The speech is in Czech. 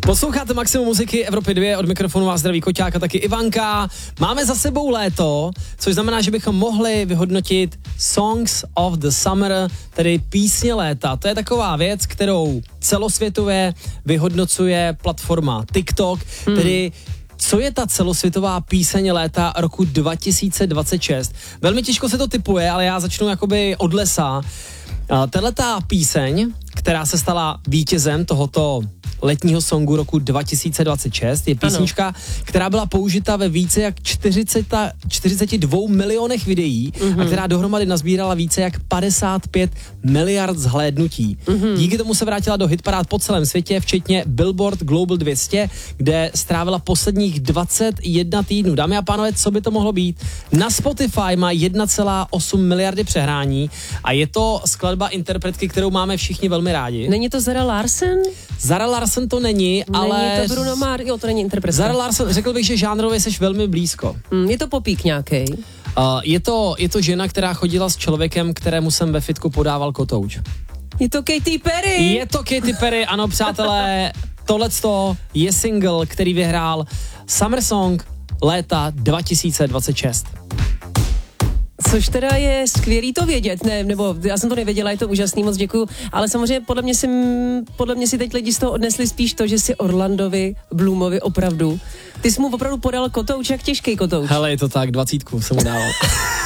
Posloucháte Maximum muziky Evropy 2, od mikrofonu vás zdraví Koťák a taky Ivanka. Máme za sebou léto, což znamená, že bychom mohli vyhodnotit Songs of the Summer, tedy písně léta. To je taková věc, kterou celosvětově vyhodnocuje platforma TikTok, tedy co je ta celosvětová píseň léta roku 2026. Velmi těžko se to tipuje, ale já začnu jakoby od lesa. Tahleta píseň, která se stala vítězem tohoto letního songu roku 2026, je písnička, která byla použita ve více jak 42 milionech videí a která dohromady nazbírala více jak 55 miliard zhlédnutí. Díky tomu se vrátila do hitparád po celém světě, včetně Billboard Global 200, kde strávila posledních 21 týdnů. Dámy a pánové, co by to mohlo být? Na Spotify má 1,8 miliardy přehrání a je to skladba interpretky, kterou máme všichni velmi rádi. Není to Zara Larsson? Zara Larsson to není, ale... Není to Bruno Mars, jo, to není interpretka. Zara Larsson, řekl bych, že žánrově seš velmi blízko. Je to popík nějaký. Je to žena, která chodila s člověkem, kterému jsem ve fitku podával kotouč. Je to Katy Perry. Je to Katy Perry, ano, přátelé. Tohleto je single, který vyhrál Summer Song léta 2026. Což teda je skvělý to vědět, ne, nebo já jsem to nevěděla, je to úžasný, moc děkuju, ale samozřejmě podle mě si teď lidi z toho odnesli spíš to, že si Orlandovi Bloomovi opravdu, ty jsi mu opravdu podal kotouč, jak těžký kotouč. Hele, je to tak, 20 jsem mu dával.